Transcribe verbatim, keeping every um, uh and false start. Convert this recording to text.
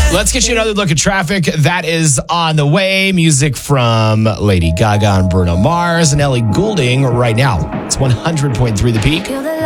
Let's get you another look at traffic. That is on the way. Music from Lady Gaga and Bruno Mars and Ellie Goulding right now. It's one hundred point three The Peak.